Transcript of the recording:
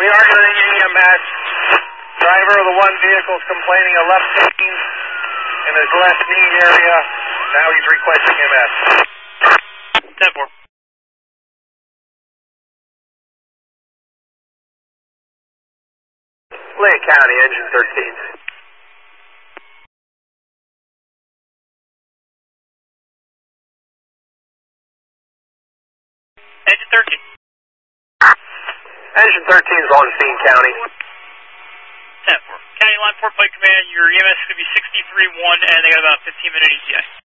We are getting EMS. Driver of the one vehicle is complaining of left pain in his left knee area. Now he's requesting EMS. 10-4. Lake County, engine 13. Engine 13. Engine 13 is on scene, County. 10-4. County Line 4 Flight Command, your EMS is going to be 63-1, and they got about 15-minute ETA.